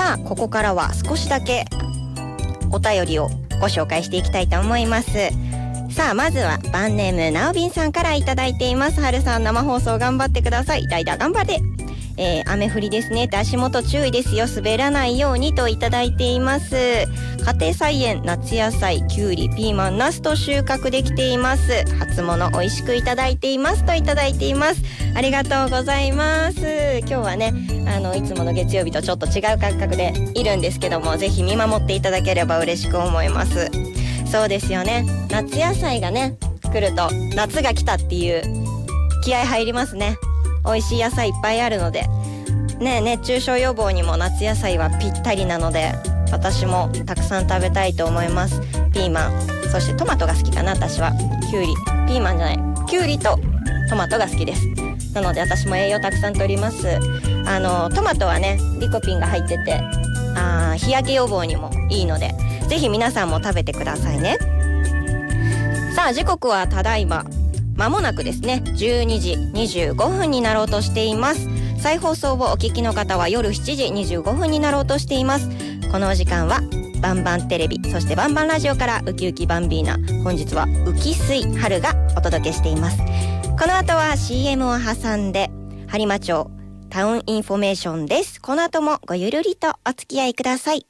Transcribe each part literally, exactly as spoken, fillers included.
さあここからは少しだけお便りをご紹介していきたいと思います。さあまずはバンネームなおびんさんからいただいています。はるさん生放送頑張ってください。代打頑張れ。えー、雨降りですねって足元注意ですよ、滑らないようにといただいています。家庭菜園夏野菜きゅうりピーマンナスと収穫できています。初物美味しくいただいていますといただいています。ありがとうございます。今日はねあのいつもの月曜日とちょっと違う感覚でいるんですけども、ぜひ見守っていただければ嬉しく思います。そうですよね、夏野菜がね来ると夏が来たっていう気合入りますね。美味しい野菜いっぱいあるのでね、熱中症予防にも夏野菜はぴったりなので私もたくさん食べたいと思います。ピーマンそしてトマトが好きかな。私はきゅうりピーマンじゃないきゅうりとトマトが好きです。なので私も栄養たくさん取ります。あのトマトはねリコピンが入っててあ日焼け予防にもいいのでぜひ皆さんも食べてくださいね。さあ時刻はただいま間もなくですねじゅうにじにじゅうごふんになろうとしています。再放送をお聞きの方は夜しちじにじゅうごふんになろうとしています。このお時間はバンバンテレビそしてバンバンラジオからウキウキバンビーナ、本日はウキスイ春がお届けしています。この後は シーエム を挟んで播磨町タウンインフォメーションです。この後もごゆるりとお付き合いください。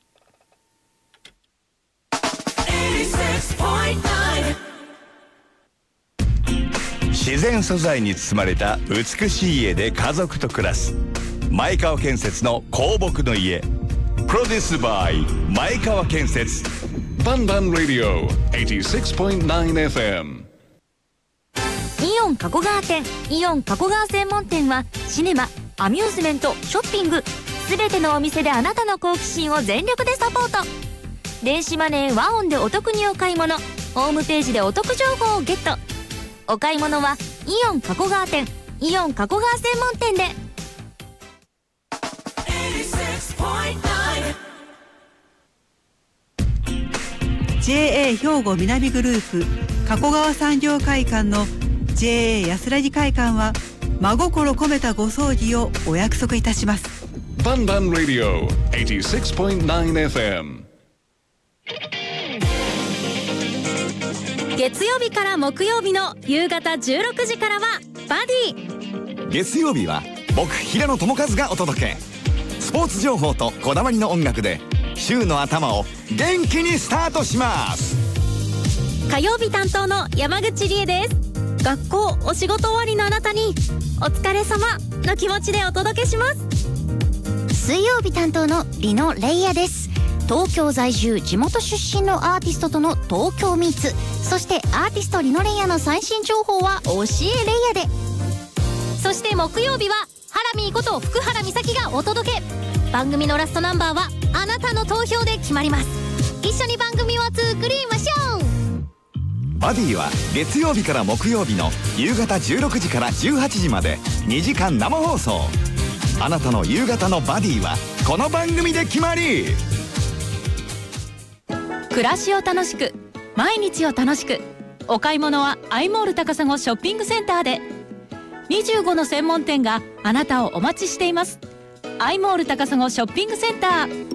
自然素材に包まれた美しい家で家族と暮らす前川建設の香木の家。プロデュースバイ前川建設。 バンバンラディオ はちじゅうろくてんきゅうエフエム。 イオン加古川店。イオン加古川専門店はシネマ、アミューズメント、ショッピングすべてのお店であなたの好奇心を全力でサポート。電子マネーワオンでお得にお買い物、ホームページでお得情報をゲット。お買い物はイオン加古川店、イオン加古川専門店で。 ジェーエー 兵庫南グループ加古川産業会館の ジェーエー 安らぎ会館は真心込めたご葬儀をお約束いたします。 バンバンラディオ はちじゅうろくてんきゅうエフエム。 月曜日から木曜日の夕方じゅうろくじからはバディ。 月曜日は僕平野智和がお届け。スポーツ情報とこだわりの音楽で週の頭を元気にスタートします。 火曜日担当の山口理恵です。学校お仕事終わりのあなたにお疲れ様の気持ちでお届けします。 水曜日担当のリノレイヤです。東京在住地元出身のアーティストとの東京ミーツ、そしてアーティストリノレイヤの最新情報は教えレイヤで。 そして木曜日はハラミーこと福原美咲がお届け。番組のラストナンバーはあなたの投票で決まります。一緒に番組を作りましょう。 バディは月曜日から木曜日の夕方じゅうろくじからじゅうはちじまでにじかん生放送。あなたの夕方のバディはこの番組で決まり。 暮らしを楽しく毎日を楽しく、お買い物はアイモール高砂ショッピングセンターで。にじゅうごの専門店があなたをお待ちしています。アイモール高砂ショッピングセンター。